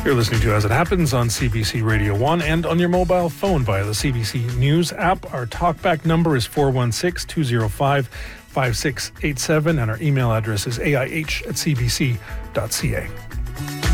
You're listening to As It Happens on CBC Radio 1 and on your mobile phone via the CBC News app. Our talkback number is 416-205-5687 and our email address is aih@cbc.ca.